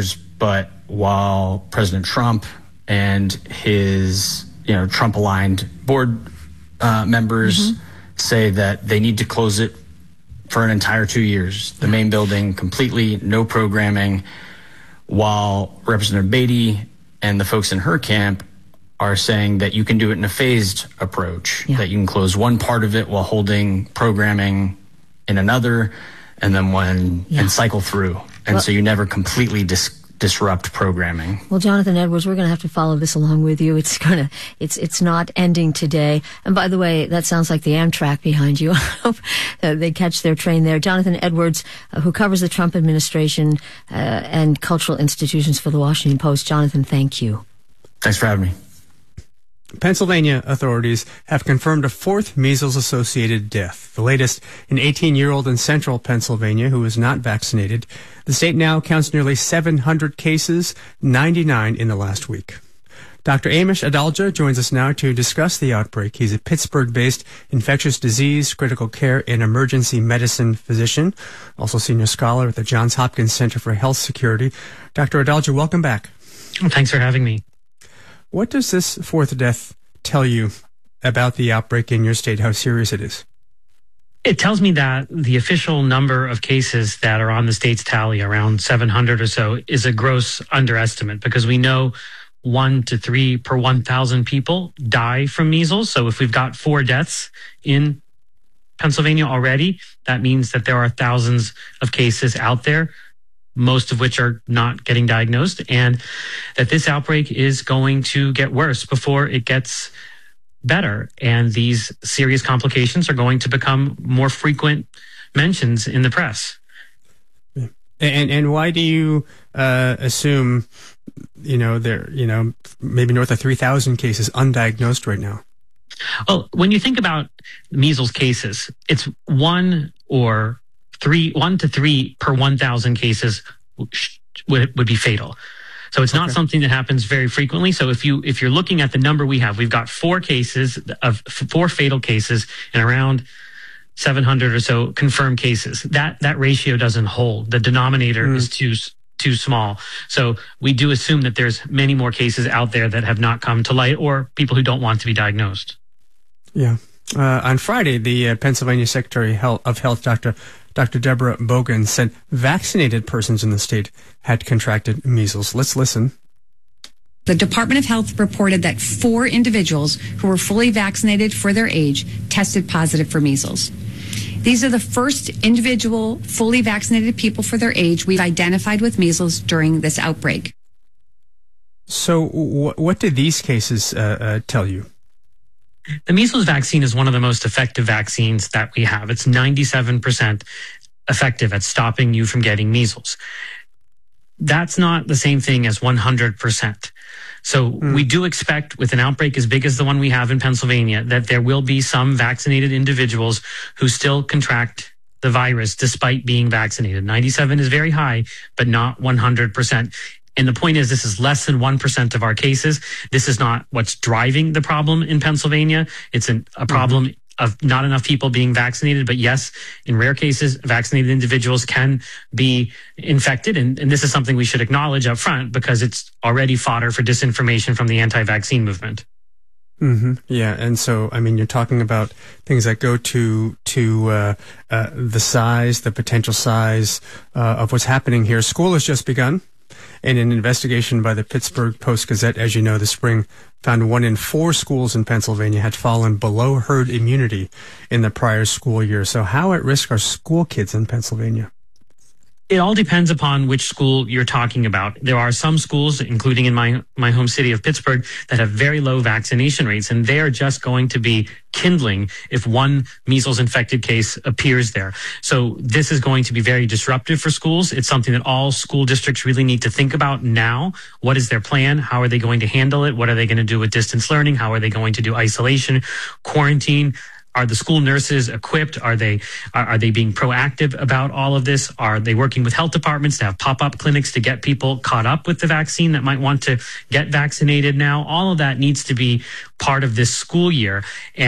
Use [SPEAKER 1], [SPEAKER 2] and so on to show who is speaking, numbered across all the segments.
[SPEAKER 1] years, but while President Trump and his, Trump-aligned board members say that they need to close it for an entire 2 years, the main building completely, no programming, while Representative Beatty and the folks in her camp are saying that you can do it in a phased approach, that you can close one part of it while holding programming in another, and then and cycle through. And so you never completely disrupt programming.
[SPEAKER 2] Well, Jonathan Edwards, we're going to have to follow this along with you. It's not ending today. And by the way, that sounds like the Amtrak behind you. I hope they catch their train there. Jonathan Edwards, who covers the Trump administration and cultural institutions for the Washington Post. Jonathan, thank you.
[SPEAKER 1] Thanks for having me.
[SPEAKER 3] Pennsylvania authorities have confirmed a fourth measles-associated death, the latest an 18-year-old in central Pennsylvania who is not vaccinated. The state now counts nearly 700 cases, 99 in the last week. Dr. Amish Adalja joins us now to discuss the outbreak. He's a Pittsburgh-based infectious disease, critical care, and emergency medicine physician, also senior scholar at the Johns Hopkins Center for Health Security. Dr. Adalja, welcome back.
[SPEAKER 4] Thanks for having me.
[SPEAKER 3] What does this fourth death tell you about the outbreak in your state, how serious it is?
[SPEAKER 4] It tells me that the official number of cases that are on the state's tally, around 700 or so, is a gross underestimate, because we know 1 to 3 per 1,000 people die from measles. So if we've got 4 deaths in Pennsylvania already, that means that there are thousands of cases out there, most of which are not getting diagnosed, and that this outbreak is going to get worse before it gets better. And these serious complications are going to become more frequent mentions in the press.
[SPEAKER 3] And why do you assume, there, maybe north of 3,000 cases undiagnosed right now?
[SPEAKER 4] Well, when you think about measles cases, it's 1 to 3 per 1,000 cases would be fatal. So it's not something that happens very frequently. So if you're looking at the number we've got 4 fatal cases and around 700 or so confirmed cases. That ratio doesn't hold. The denominator is too small. So we do assume that there's many more cases out there that have not come to light, or people who don't want to be diagnosed.
[SPEAKER 3] Yeah. On Friday, the Pennsylvania Secretary of Health, Dr. Deborah Bogan, said vaccinated persons in the state had contracted measles. Let's listen.
[SPEAKER 5] The Department of Health reported that 4 individuals who were fully vaccinated for their age tested positive for measles. These are the first individual fully vaccinated people for their age we've identified with measles during this outbreak.
[SPEAKER 3] So what did these cases tell you?
[SPEAKER 4] The measles vaccine is one of the most effective vaccines that we have. It's 97% effective at stopping you from getting measles. That's not the same thing as 100%. So we do expect, with an outbreak as big as the one we have in Pennsylvania, that there will be some vaccinated individuals who still contract the virus despite being vaccinated. 97 is very high, but not 100%. And the point is, this is less than 1% of our cases. This is not what's driving the problem in Pennsylvania. It's a problem of not enough people being vaccinated. But yes, in rare cases, vaccinated individuals can be infected. And this is something we should acknowledge up front, because it's already fodder for disinformation from the anti-vaccine movement.
[SPEAKER 3] Yeah. And so, you're talking about things that go to the size, the potential size of what's happening here. School has just begun. And an investigation by the Pittsburgh Post-Gazette, as you know, this spring, found 1 in 4 schools in Pennsylvania had fallen below herd immunity in the prior school year. So how at risk are school kids in Pennsylvania?
[SPEAKER 4] It all depends upon which school you're talking about. There are some schools, including in my home city of Pittsburgh, that have very low vaccination rates, and they are just going to be kindling if one measles infected case appears there. So this is going to be very disruptive for schools. It's something that all school districts really need to think about now. What is their plan? How are they going to handle it? What are they going to do with distance learning? How are they going to do isolation, quarantine? Are the school nurses equipped? Are they being proactive about all of this? Are they working with health departments to have pop-up clinics to get people caught up with the vaccine that might want to get vaccinated now? All of that needs to be part of this school year. And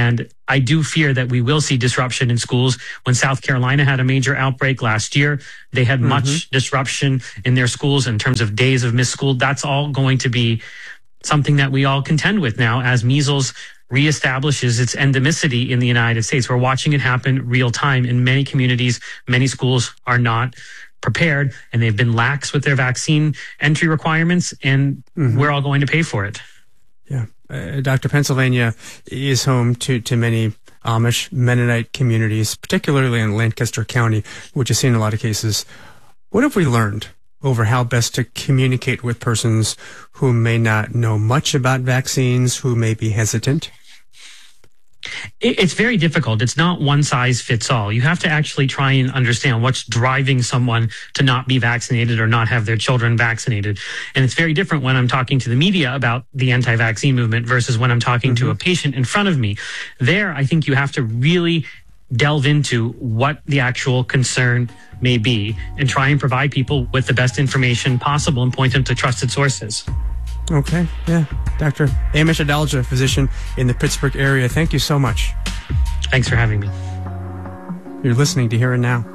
[SPEAKER 4] I do fear that we will see disruption in schools. When South Carolina had a major outbreak last year, they had much disruption in their schools in terms of days of missed school. That's all going to be something that we all contend with now as measles reestablishes its endemicity in the United States. We're watching it happen real time in many communities. Many schools are not prepared, and they've been lax with their vaccine entry requirements, and we're all going to pay for it.
[SPEAKER 3] Yeah. Dr. Pennsylvania is home to many Amish Mennonite communities, particularly in Lancaster County, which has seen a lot of cases. What have we learned over how best to communicate with persons who may not know much about vaccines, who may be hesitant?
[SPEAKER 4] It's very difficult. It's not one size fits all. You have to actually try and understand what's driving someone to not be vaccinated or not have their children vaccinated. And it's very different when I'm talking to the media about the anti-vaccine movement versus when I'm talking to a patient in front of me. There, I think you have to really delve into what the actual concern may be and try and provide people with the best information possible and point them to trusted sources.
[SPEAKER 3] Okay, yeah. Dr. Amish Adalja, physician in the Pittsburgh area, thank you so much.
[SPEAKER 4] Thanks for having me.
[SPEAKER 3] You're listening to Here and Now.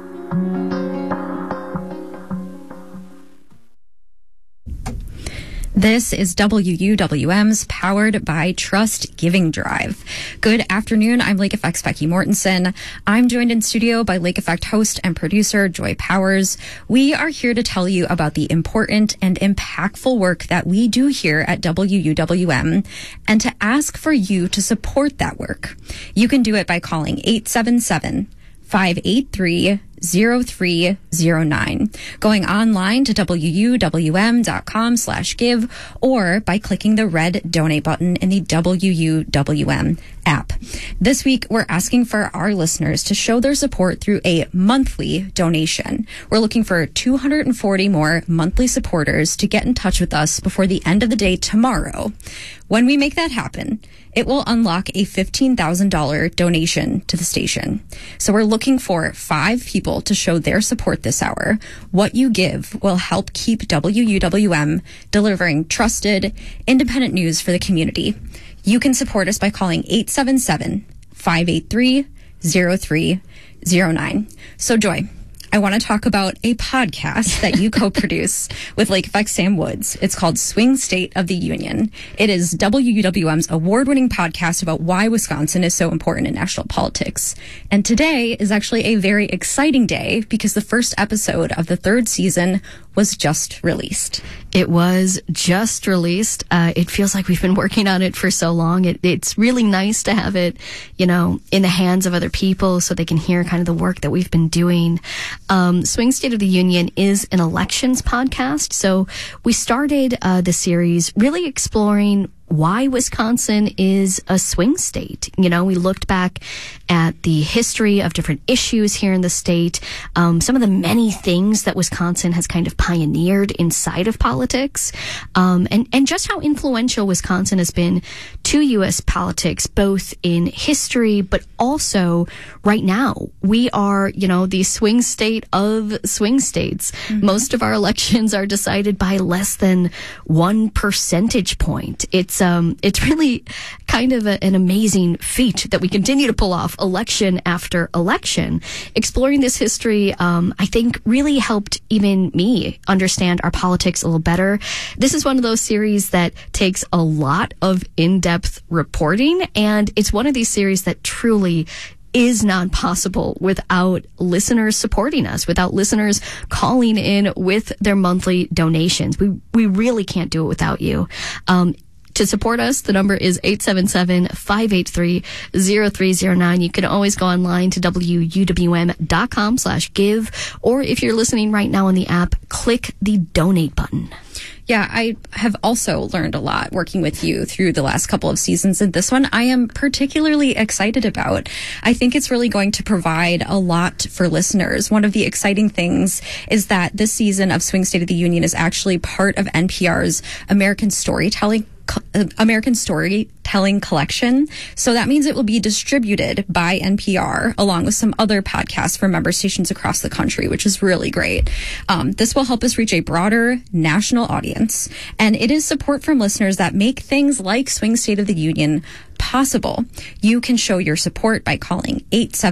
[SPEAKER 6] This is WUWM's Powered by Trust Giving Drive. Good afternoon. I'm Lake Effect's Becky Mortensen. I'm joined in studio by Lake Effect host and producer Joy Powers. We are here to tell you about the important and impactful work that we do here at WUWM and to ask for you to support that work. You can do it by calling 877-583-0309, going online to wuwm.com/give, or by clicking the red donate button in the WUWM app. This week, we're asking for our listeners to show their support through a monthly donation. We're looking for 240 more monthly supporters to get in touch with us before the end of the day tomorrow. When we make that happen, it will unlock a $15,000 donation to the station. So we're looking for 5 people to show their support this hour. What you give will help keep WUWM delivering trusted, independent news for the community. You can support us by calling 877-583-0309. So Joy, I want to talk about a podcast that you co-produce with Lake Effect's Sam Woods. It's called Swing State of the Union. It is WUWM's award-winning podcast about why Wisconsin is so important in national politics. And today is actually a very exciting day because the first episode of the 3rd season was just released.
[SPEAKER 2] It was just released. It feels like we've been working on it for so long. It's really nice to have it, in the hands of other people so they can hear kind of the work that we've been doing. Swing State of the Union is an elections podcast. So we started the series really exploring why Wisconsin is a swing state. We looked back at the history of different issues here in the state, some of the many things that Wisconsin has kind of pioneered inside of politics, and just how influential Wisconsin has been to U.S. politics, both in history, but also right now. We are, the swing state of swing states. Mm-hmm. Most of our elections are decided by less than 1 percentage point. It's really kind of an amazing feat that we continue to pull off election after election. Exploring this history, I think really helped even me understand our politics a little better. This is one of those series that takes a lot of in-depth reporting, and it's one of these series that truly is not possible without listeners supporting us, without listeners calling in with their monthly donations. We really can't do it without you. To support us, the number is 877-583-0309. You can always go online to wuwm.com/give, or if you're listening right now on the app, click the donate button.
[SPEAKER 6] Yeah, I have also learned a lot working with you through the last couple of seasons, and this one I am particularly excited about. I think it's really going to provide a lot for listeners. One of the exciting things is that this season of Swing State of the Union is actually part of NPR's American Storytelling Collection. So that means it will be distributed by NPR along with some other podcasts from member stations across the country, which is really great. This will help us reach a broader national audience, and it is support from listeners that make things like Swing State of the Union possible, you can show your support by calling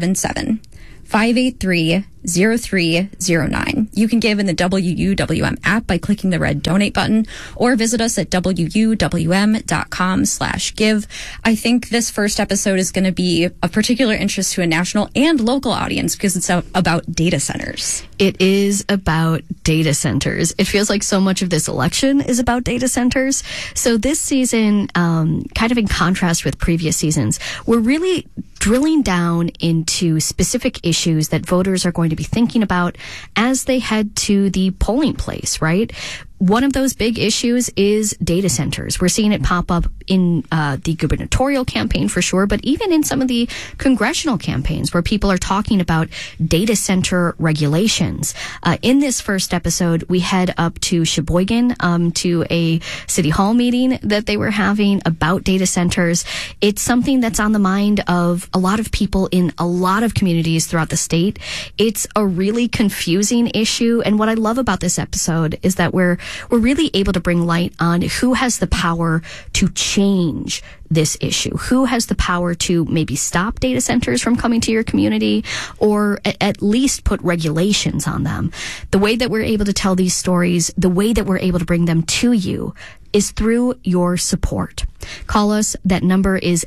[SPEAKER 6] 877-583-0309. You can give in the WUWM app by clicking the red donate button or visit us at wuwm.com/give. I think this first episode is going to be of particular interest to a national and local audience because it's about data centers.
[SPEAKER 2] It is about data centers. It feels like so much of this election is about data centers. So this season, kind of in contrast with previous seasons, we're really drilling down into specific issues that voters are going to be thinking about as they head to the polling place, right? One of those big issues is data centers. We're seeing it pop up in the gubernatorial campaign for sure, but even in some of the congressional campaigns where people are talking about data center regulations. In this first episode, we head up to Sheboygan to a city hall meeting that they were having about data centers. It's something that's on the mind of a lot of people in a lot of communities throughout the state. It's a really confusing issue, and what I love about this episode is that we're really able to bring light on who has the power to change this issue, who has the power to maybe stop data centers from coming to your community or at least put regulations on them. The way that we're able to tell these stories, the way that we're able to bring them to you is through your support. Call us. That number is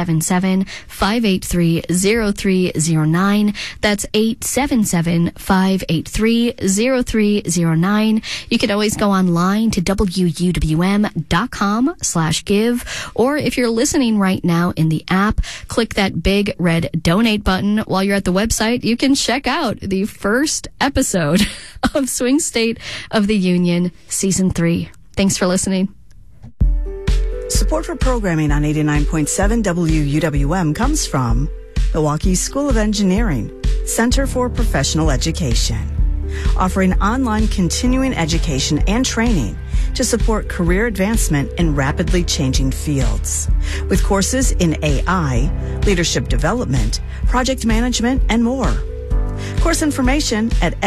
[SPEAKER 2] 877-583-0309. That's 877-583-0309. You can always go online to wuwm.com/give. Or if you're listening right now in the app, click that big red donate button. While you're at the website, you can check out the first episode of Swing State of the Union Season 3. Thanks for listening.
[SPEAKER 7] Support for programming on 89.7 WUWM comes from Milwaukee School of Engineering, Center for Professional Education, offering online continuing education and training to support career advancement in rapidly changing fields, with courses in AI, leadership development, project management, and more. Course information at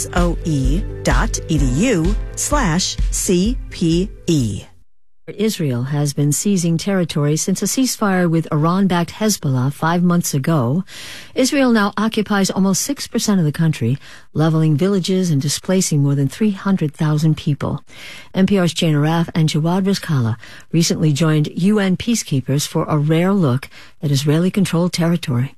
[SPEAKER 7] msoe.edu/CPE.
[SPEAKER 2] Israel has been seizing territory since a ceasefire with Iran-backed Hezbollah 5 months ago. Israel now occupies almost 6% of the country, leveling villages and displacing more than 300,000 people. NPR's Jane Araf and Jawad Rizkallah recently joined UN peacekeepers for a rare look at Israeli-controlled territory.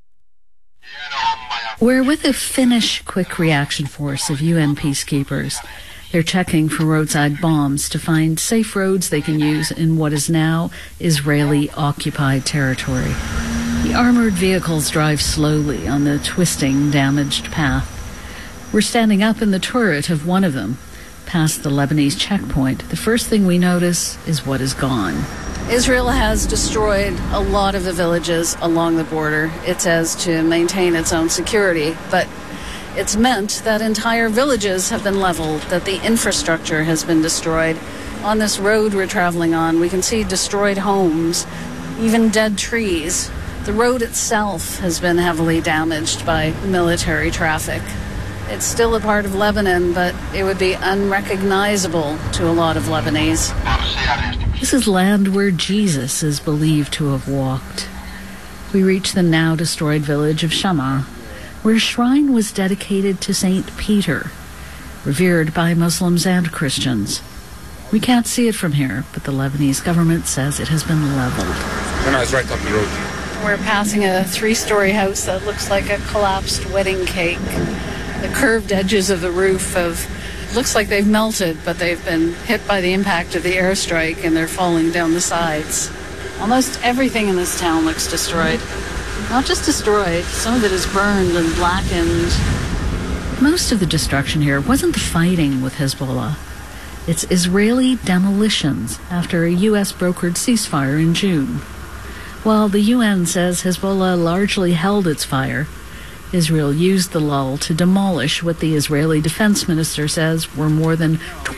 [SPEAKER 8] We're with a Finnish quick reaction force of UN peacekeepers. They're checking for roadside bombs to find safe roads they can use in what is now Israeli-occupied territory. The armored vehicles drive slowly on the twisting, damaged path. We're standing up in the turret of one of them. Past the Lebanese checkpoint, the first thing we notice is what is gone.
[SPEAKER 9] Israel has destroyed a lot of the villages along the border. It says to maintain its own security, but it's meant that entire villages have been leveled, that the infrastructure has been destroyed. On this road we're traveling on, we can see destroyed homes, even dead trees. The road itself has been heavily damaged by military traffic. It's still a part of Lebanon, but it would be unrecognizable to a lot of Lebanese.
[SPEAKER 8] This is land where Jesus is believed to have walked. We reach the now destroyed village of Shammah, where a shrine was dedicated to St. Peter, revered by Muslims and Christians. We can't see it from here, but the Lebanese government says it has been leveled.
[SPEAKER 10] No, it's right up the road.
[SPEAKER 9] We're passing a 3-story house that looks like a collapsed wedding cake. The curved edges of the roof looks like they've melted, but they've been hit by the impact of the airstrike and they're falling down the sides. Almost everything in this town looks destroyed. Not just destroyed, some of it is burned and blackened.
[SPEAKER 8] Most of the destruction here wasn't the fighting with Hezbollah. It's Israeli demolitions after a U.S.-brokered ceasefire in June. While the UN says Hezbollah largely held its fire, Israel used the lull to demolish what the Israeli defense minister says were more than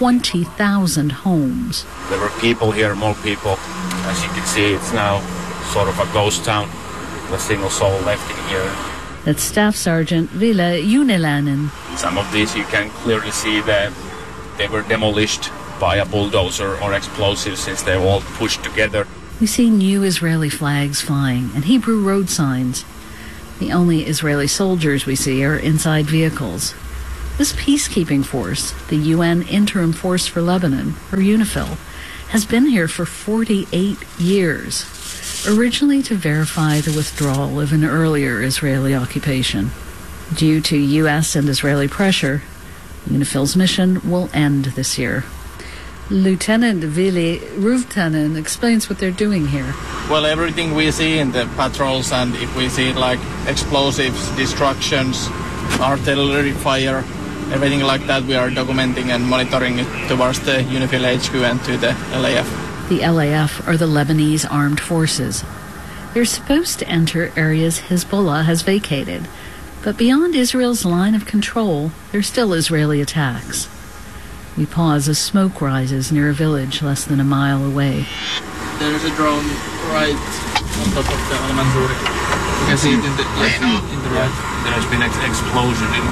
[SPEAKER 8] 20,000 homes.
[SPEAKER 10] There were people here, more people. As you can see, it's now sort of a ghost town. A single soul left in here.
[SPEAKER 8] That's Staff Sergeant Ville Unilainen.
[SPEAKER 10] Some of these you can clearly see that they were demolished by a bulldozer or explosives since they were all pushed together.
[SPEAKER 8] We see new Israeli flags flying and Hebrew road signs. The only Israeli soldiers we see are inside vehicles. This peacekeeping force, the UN Interim Force for Lebanon, or UNIFIL, has been here for 48 years, originally to verify the withdrawal of an earlier Israeli occupation. Due to U.S. and Israeli pressure, UNIFIL's mission will end this year. Lieutenant Vili Ruvtanen explains what they're doing here.
[SPEAKER 11] Well, everything we see in the patrols, and if we see like explosives, destructions, artillery fire, everything like that, we are documenting and monitoring it towards the UNIFIL HQ and to the LAF.
[SPEAKER 8] The LAF are the Lebanese armed forces. They're supposed to enter areas Hezbollah has vacated, but beyond Israel's line of control, there are still Israeli attacks. We pause as smoke rises near a village less than a mile away.
[SPEAKER 11] There is a drone right on top of the Al-Mansouri. You can see it in the right.
[SPEAKER 10] There has been an explosion in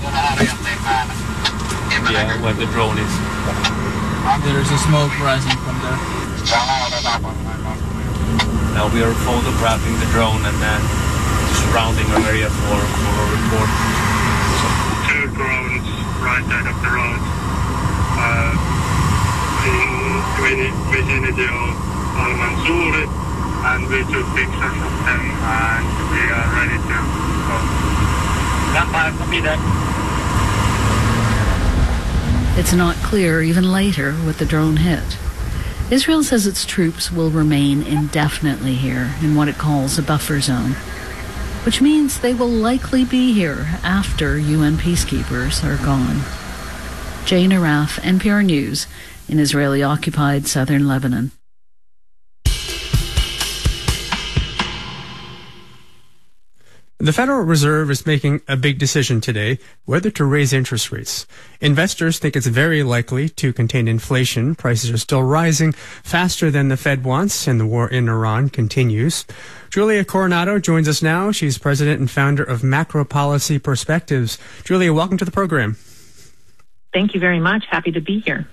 [SPEAKER 10] where the drone is.
[SPEAKER 11] There is a smoke rising from there.
[SPEAKER 10] Now we are photographing the drone and then surrounding our area for a report.
[SPEAKER 12] Two drones right side of the road. In vicinity of Al-Mansouri, and we took pictures of them and we are ready to go.
[SPEAKER 8] It's not clear even later what the drone hit. Israel says its troops will remain indefinitely here in what it calls a buffer zone, which means they will likely be here after UN peacekeepers are gone. Jane Araf, NPR News, in Israeli-occupied southern Lebanon.
[SPEAKER 3] The Federal Reserve is making a big decision today whether to raise interest rates. Investors think it's very likely to contain inflation. Prices are still rising faster than the Fed wants, and the war in Iran continues. Julia Coronado joins us now. She's president and founder of Macro Policy Perspectives. Julia, welcome to the program.
[SPEAKER 13] Thank you very much. Happy to be here.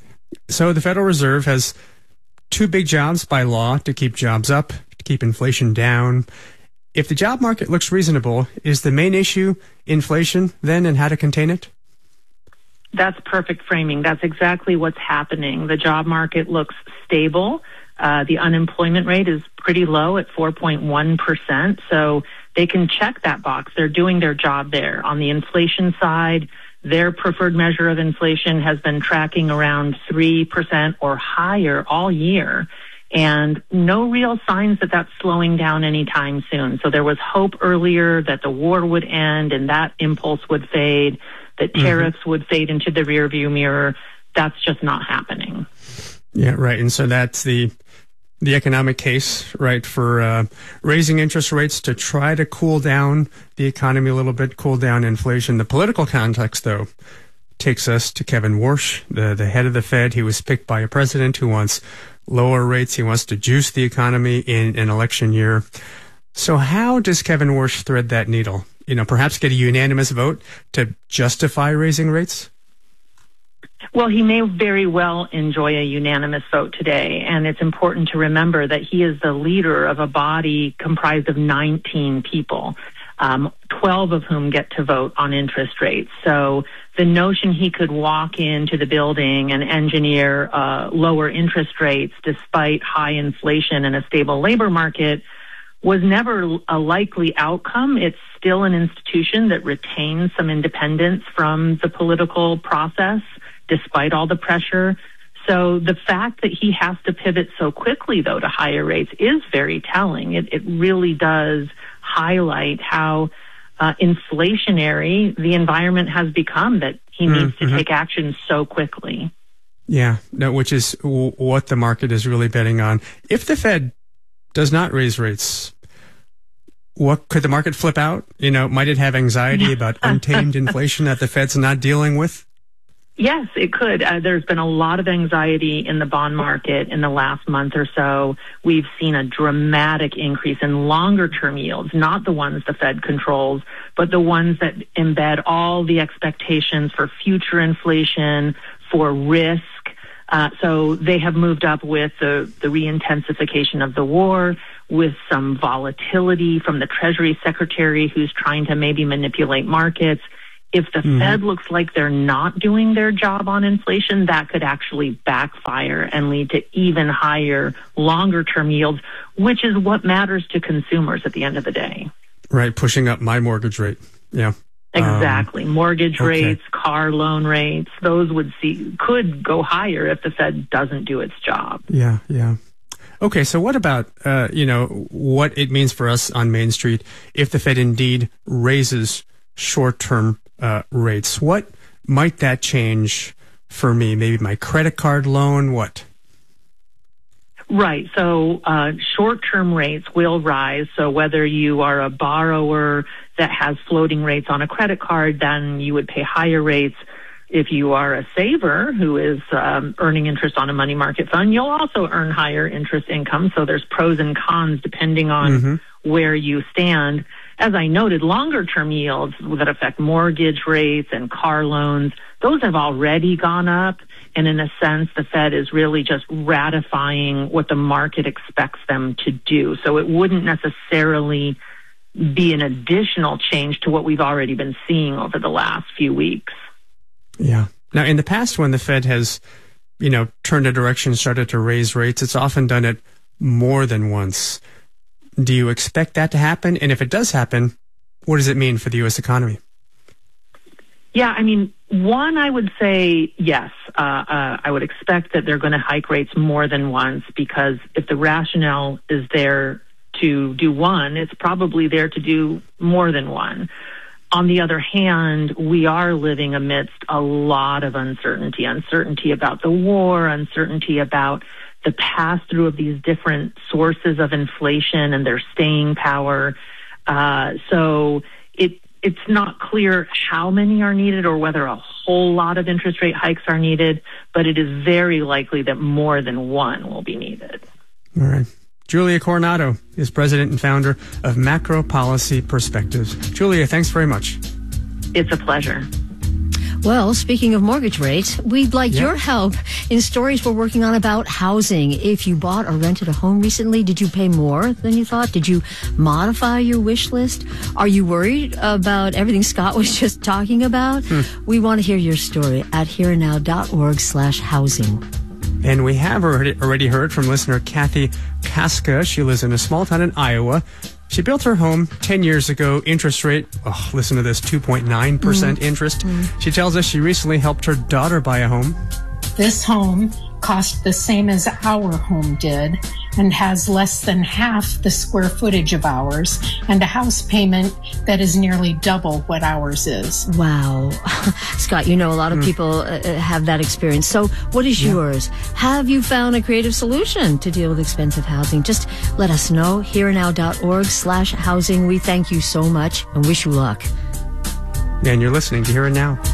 [SPEAKER 3] So the Federal Reserve has two big jobs by law: to keep jobs up, to keep inflation down. If the job market looks reasonable, is the main issue inflation then, and how to contain it?
[SPEAKER 13] That's perfect framing. That's exactly what's happening. The job market looks stable. The unemployment rate is pretty low at 4.1%. So they can check that box. They're doing their job there. On the inflation side, their preferred measure of inflation has been tracking around 3% or higher all year. And no real signs that that's slowing down anytime soon. So there was hope earlier that the war would end and that impulse would fade, that tariffs would fade into the rearview mirror. That's just not happening.
[SPEAKER 3] Yeah, right. And so that's the economic case, right, for raising interest rates to try to cool down the economy a little bit, cool down inflation. The political context, though, takes us to Kevin Warsh, the head of the Fed. He was picked by a president who wants lower rates. He wants to juice the economy in an election year. So how does Kevin Warsh thread that needle? Perhaps get a unanimous vote to justify raising rates?
[SPEAKER 13] Well, he may very well enjoy a unanimous vote today, and it's important to remember that he is the leader of a body comprised of 19 people, 12 of whom get to vote on interest rates. So the notion he could walk into the building and engineer lower interest rates despite high inflation and a stable labor market was never a likely outcome. It's still an institution that retains some independence from the political process despite all the pressure. So the fact that he has to pivot so quickly, though, to higher rates is very telling. It really does highlight how inflationary the environment has become, that he needs to take action so quickly.
[SPEAKER 3] Yeah, no, which is what the market is really betting on. If the Fed does not raise rates, what could the market flip out? Might it have anxiety about untamed inflation that the Fed's not dealing with?
[SPEAKER 13] Yes, it could. There's been a lot of anxiety in the bond market in the last month or so. We've seen a dramatic increase in longer-term yields, not the ones the Fed controls, but the ones that embed all the expectations for future inflation, for risk, So they have moved up with the re-intensification of the war, with some volatility from the Treasury Secretary who's trying to maybe manipulate markets. If the Fed looks like they're not doing their job on inflation, that could actually backfire and lead to even higher, longer-term yields, which is what matters to consumers at the end of the day.
[SPEAKER 3] Right, pushing up my mortgage rate. Yeah.
[SPEAKER 13] Exactly. Mortgage rates, car loan rates, those could go higher if the Fed doesn't do its job.
[SPEAKER 3] Yeah, yeah. Okay, so what about, what it means for us on Main Street if the Fed indeed raises short-term rates? What might that change for me? Maybe my credit card loan? What?
[SPEAKER 13] Right. So short-term rates will rise. So whether you are a borrower that has floating rates on a credit card, then you would pay higher rates. If you are a saver who is earning interest on a money market fund, you'll also earn higher interest income. So there's pros and cons depending on where you stand. As I noted, longer-term yields that affect mortgage rates and car loans, those have already gone up. And in a sense, the Fed is really just ratifying what the market expects them to do. So it wouldn't necessarily be an additional change to what we've already been seeing over the last few weeks.
[SPEAKER 3] Yeah. Now, in the past, when the Fed has, turned a direction, started to raise rates, it's often done it more than once. Do you expect that to happen? And if it does happen, what does it mean for the U.S. economy?
[SPEAKER 13] Yeah, one, I would say yes. I would expect that they're going to hike rates more than once, because if the rationale is there to do one, it's probably there to do more than one. On the other hand, we are living amidst a lot of uncertainty about the war, uncertainty about the pass-through of these different sources of inflation and their staying power. So it's not clear how many are needed or whether a whole lot of interest rate hikes are needed, but it is very likely that more than one will be needed.
[SPEAKER 3] All right. Julia Coronado is president and founder of Macro Policy Perspectives. Julia, thanks very much.
[SPEAKER 13] It's a pleasure.
[SPEAKER 2] Well, speaking of mortgage rates, we'd like your help in stories we're working on about housing. If you bought or rented a home recently, did you pay more than you thought? Did you modify your wish list? Are you worried about everything Scott was just talking about? We want to hear your story at hereandnow.org/housing.
[SPEAKER 3] And we have already heard from listener Kathy Kaska. She lives in a small town in Iowa. She built her home 10 years ago. Interest rate, listen to this, 2.9% interest. She tells us she recently helped her daughter buy a home.
[SPEAKER 14] This home cost the same as our home did and has less than half the square footage of ours and a house payment that is nearly double what ours is.
[SPEAKER 2] Wow. Scott, a lot of people have that experience. So what is yours? Have you found a creative solution to deal with expensive housing? Just let us know. hereandnow.org/housing. We thank you so much and wish you luck.
[SPEAKER 3] And you're listening to Here and Now.